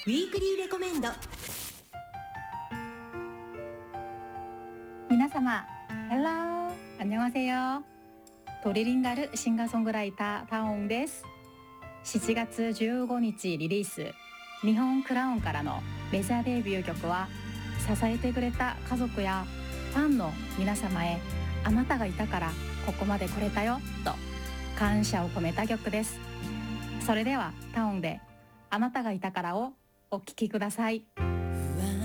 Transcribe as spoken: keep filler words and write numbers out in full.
ウィークリーレコメンド。 皆様 Hello! 안녕하세요.トリリンガルシンガーソングライタータオンです。しちがつじゅうごにちリリース、日本クラウンからのメジャーデビュー曲は、支えてくれた家族やファンの皆様へ、あなたがいたからここまで来れたよと感謝を込めた曲です。それではタオンであなたがいたからをお聴きください。